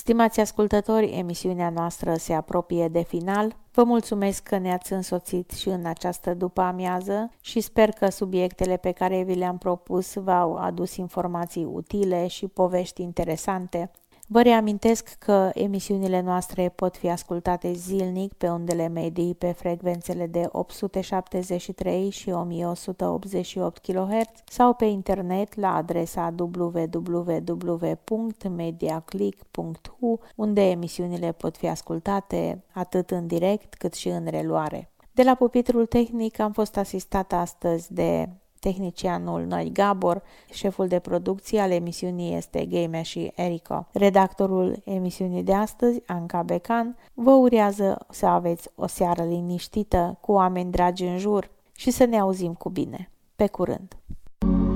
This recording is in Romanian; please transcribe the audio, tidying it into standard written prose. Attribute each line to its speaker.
Speaker 1: Stimați ascultători, emisiunea noastră se apropie de final. Vă mulțumesc că ne-ați însoțit și în această după-amiază și sper că subiectele pe care vi le-am propus v-au adus informații utile și povești interesante. Vă reamintesc că emisiunile noastre pot fi ascultate zilnic pe undele medii pe frecvențele de 873 și 1188 kHz sau pe internet la adresa www.mediaclick.hu, unde emisiunile pot fi ascultate atât în direct cât și în reluare. De la pupitrul tehnic am fost asistată astăzi de tehnicianul Noi Gabor, șeful de producție al emisiunii este Game și Erica. Redactorul emisiunii de astăzi, Anca Becan, vă urează să aveți o seară liniștită, cu oameni dragi în jur și să ne auzim cu bine. Pe curând!